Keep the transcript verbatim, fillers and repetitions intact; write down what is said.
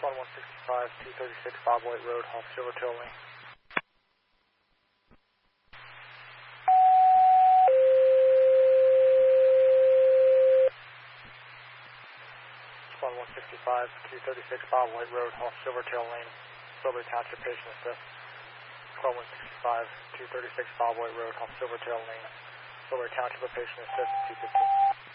one one sixty-five, two thirty-six Bob White Road, Hall Silvertail Lane. one one sixty-five, two thirty-six Bob White Road, Hall Silvertail Lane, Silver Township Patient Assist. one one sixty-five, two thirty-six Bob White Road, Hall Silvertail Lane, Silver Township Patient Assist, two fifteen.